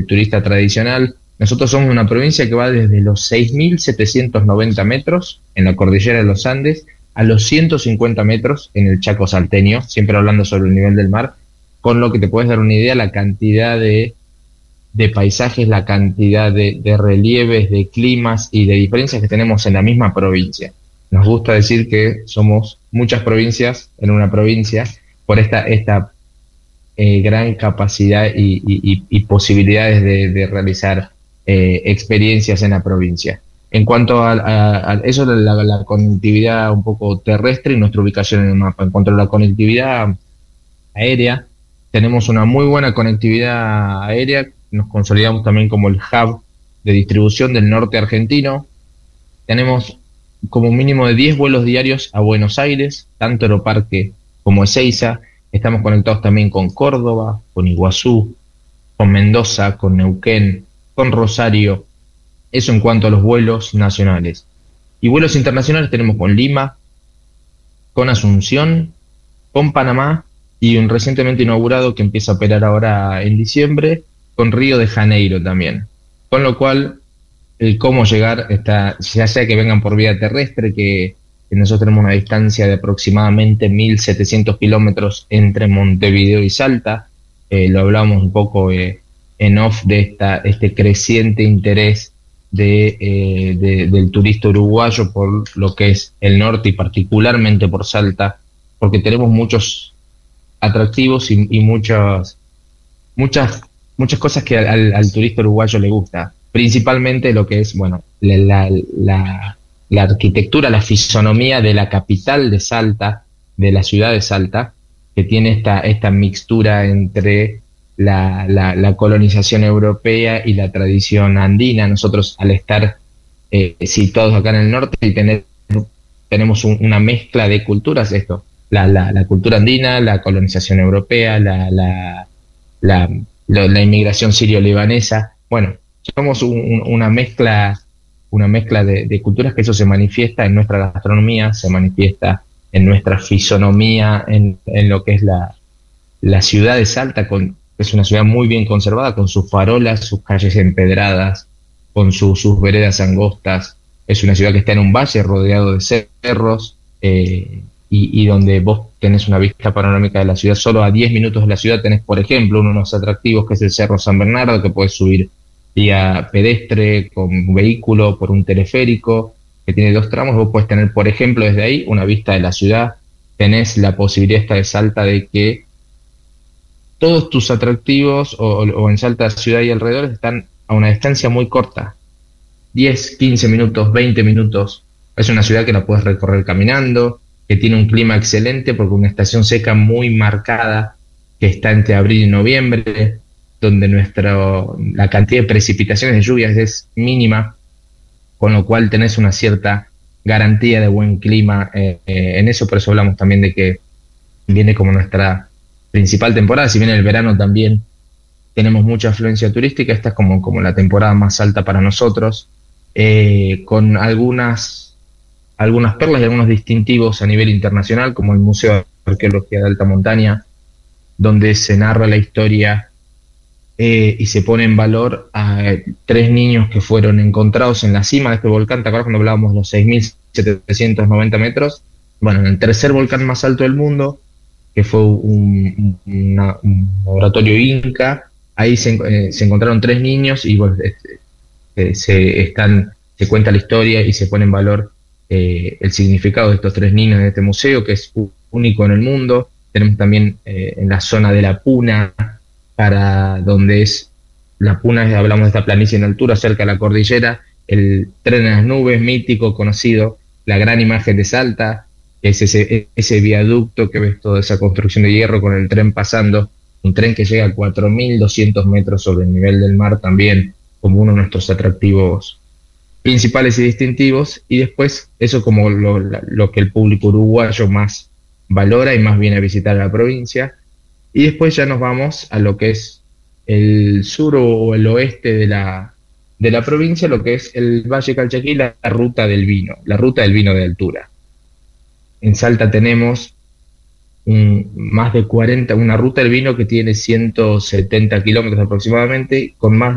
turista tradicional. Nosotros somos una provincia que va desde los 6.790 metros en la cordillera de los Andes a los 150 metros en el Chaco salteño, siempre hablando sobre el nivel del mar, con lo que te puedes dar una idea la cantidad de paisajes, la cantidad de relieves, de climas y de diferencias que tenemos en la misma provincia. Nos gusta decir que somos muchas provincias en una provincia por esta gran capacidad y posibilidades de realizar experiencias en la provincia. En cuanto a eso de la conectividad un poco terrestre y nuestra ubicación en el mapa. En cuanto a la conectividad aérea, tenemos una muy buena conectividad aérea. Nos consolidamos también como el hub de distribución del norte argentino. Tenemos como mínimo de 10 vuelos diarios a Buenos Aires, tanto Aeroparque como Ezeiza. Estamos conectados también con Córdoba, con Iguazú, con Mendoza, con Neuquén, con Rosario. Eso en cuanto a los vuelos nacionales. Y vuelos internacionales tenemos con Lima, con Asunción, con Panamá y un recientemente inaugurado que empieza a operar ahora en diciembre, con Río de Janeiro también. Con lo cual, el cómo llegar está, ya sea que vengan por vía terrestre, que nosotros tenemos una distancia de aproximadamente 1.700 kilómetros entre Montevideo y Salta. Lo hablamos un poco en off de este creciente interés del turista uruguayo por lo que es el norte y particularmente por Salta, porque tenemos muchos atractivos y muchas cosas que al turista uruguayo le gusta, principalmente lo que es, bueno, la arquitectura, la fisonomía de la capital de Salta, de la ciudad de Salta, que tiene esta mixtura entre la colonización europea y la tradición andina. Nosotros, al estar situados acá en el norte y tenemos una mezcla de culturas, la cultura andina, la colonización europea, la inmigración sirio-libanesa. Bueno, somos una mezcla de culturas, que eso se manifiesta en nuestra gastronomía, se manifiesta en nuestra fisonomía, en lo que es la ciudad de Salta, es una ciudad muy bien conservada, con sus farolas, sus calles empedradas, con sus veredas angostas. Es una ciudad que está en un valle rodeado de cerros, y donde vos tenés una vista panorámica de la ciudad. Solo a 10 minutos de la ciudad tenés, por ejemplo, uno de los atractivos, que es el Cerro San Bernardo, que podés subir vía pedestre, con vehículo, por un teleférico, que tiene 2 tramos. Vos podés tener, por ejemplo, desde ahí una vista de la ciudad. Tenés la posibilidad de Salta de que todos tus atractivos o en Salta ciudad y alrededores están a una distancia muy corta, 10, 15 minutos, 20 minutos. Es una ciudad que la puedes recorrer caminando, que tiene un clima excelente porque una estación seca muy marcada que está entre abril y noviembre, donde la cantidad de precipitaciones de lluvias es mínima, con lo cual tenés una cierta garantía de buen clima en eso. Por eso hablamos también de que viene como nuestra principal temporada. Si bien el verano también tenemos mucha afluencia turística, esta es como la temporada más alta para nosotros, con algunas perlas y algunos distintivos a nivel internacional, como el Museo de Arqueología de Alta Montaña, donde se narra la historia y se pone en valor a 3 niños que fueron encontrados en la cima de este volcán. ¿Te acuerdas cuando hablábamos de los 6.790 metros? Bueno, en el tercer volcán más alto del mundo, que fue un laboratorio inca, ahí se encontraron 3 niños y bueno, se cuenta la historia y se pone en valor el significado de estos 3 niños en este museo, que es único en el mundo. Tenemos también en la zona de La Puna, para donde es La Puna, hablamos de esta planicie en altura cerca de la cordillera, el tren en las nubes, mítico, conocido, la gran imagen de Salta, es ese viaducto que ves, toda esa construcción de hierro con el tren pasando, un tren que llega a 4.200 metros sobre el nivel del mar, también como uno de nuestros atractivos principales y distintivos. Y después eso como lo que el público uruguayo más valora y más viene a visitar a la provincia. Y después ya nos vamos a lo que es el sur o el oeste de la provincia, lo que es el Valle Calchaquí, la ruta del vino de altura. En Salta tenemos más de 40, una ruta del vino que tiene 170 kilómetros aproximadamente, con más